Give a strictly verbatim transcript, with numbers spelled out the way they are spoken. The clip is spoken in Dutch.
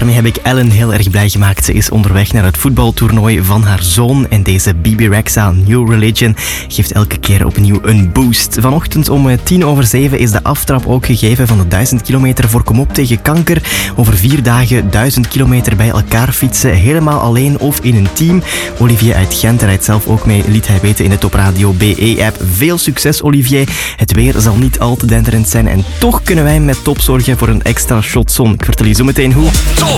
daarmee heb ik Ellen heel erg blij gemaakt. Ze is onderweg naar het voetbaltoernooi van haar zoon. En deze B B Rexha New Religion geeft elke keer opnieuw een boost. Vanochtend om tien over zeven is de aftrap ook gegeven van de duizend kilometer voor Kom op tegen kanker. Over vier dagen duizend kilometer bij elkaar fietsen. Helemaal alleen of in een team. Olivier uit Gent rijdt zelf ook mee, liet hij weten in de Top Radio B E-app. Veel succes, Olivier. Het weer zal niet al te denderend zijn en toch kunnen wij met top zorgen voor een extra shot zon. Ik vertel je zo meteen hoe. Top